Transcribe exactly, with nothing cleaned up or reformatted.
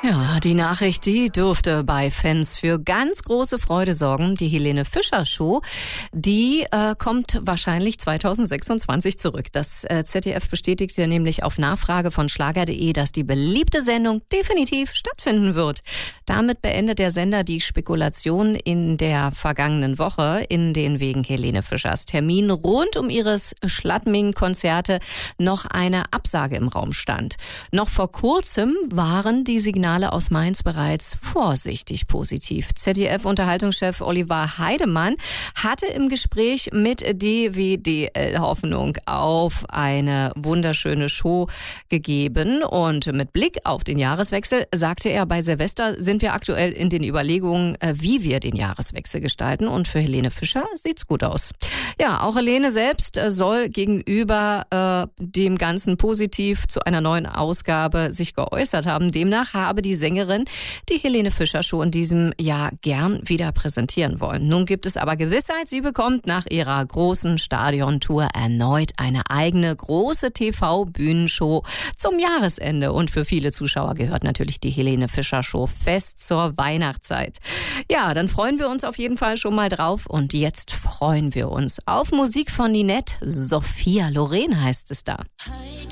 Ja, die Nachricht, die dürfte bei Fans für ganz große Freude sorgen. Die Helene Fischer Show, die äh, kommt wahrscheinlich zweitausendsechsundzwanzig zurück. Das äh, Z D F bestätigte nämlich auf Nachfrage von Schlager punkt de, dass die beliebte Sendung definitiv stattfinden wird. Damit beendet der Sender die Spekulation in der vergangenen Woche, in den wegen Helene Fischers Termin rund um ihres Schladming-Konzerte noch eine Absage im Raum stand. Noch vor kurzem waren die Signale aus Mainz bereits vorsichtig positiv. Z D F-Unterhaltungschef Oliver Heidemann hatte im Gespräch mit D W D L Hoffnung auf eine wunderschöne Show gegeben. Und mit Blick auf den Jahreswechsel sagte er, bei Silvester sind wir aktuell in den Überlegungen, wie wir den Jahreswechsel gestalten. Und für Helene Fischer sieht's gut aus. Ja, auch Helene selbst soll gegenüber äh, dem Ganzen positiv zu einer neuen Ausgabe sich geäußert haben. Demnach habe die Sängerin die Helene Fischer Show in diesem Jahr gern wieder präsentieren wollen. Nun gibt es aber Gewissheit, sie bekommt nach ihrer großen Stadiontour erneut eine eigene große T V-Bühnenshow zum Jahresende. Und für viele Zuschauer gehört natürlich die Helene Fischer Show fest zur Weihnachtszeit. Ja, dann freuen wir uns auf jeden Fall schon mal drauf. Und jetzt freuen wir uns auf Musik von Ninette. Sophia Loren heißt es da.